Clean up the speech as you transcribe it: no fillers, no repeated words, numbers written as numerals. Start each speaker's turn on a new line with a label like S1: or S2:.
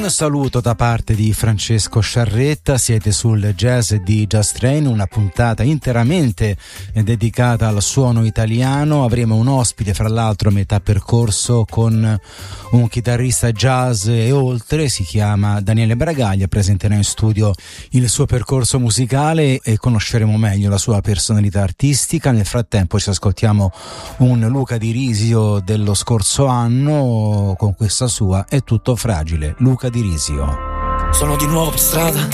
S1: Un saluto da parte di Francesco Sciarretta, siete sul Jazz di Just Train, una puntata interamente dedicata al suono italiano. Avremo un ospite, fra l'altro a metà percorso, con un chitarrista jazz e oltre, si chiama Daniele Bragaglia, presenterà in studio il suo percorso musicale e conosceremo meglio la sua personalità artistica. Nel frattempo ci ascoltiamo un Luca Di Risio dello scorso anno con questa sua È tutto fragile. Luca Di Risio.
S2: Sono di nuovo per strada,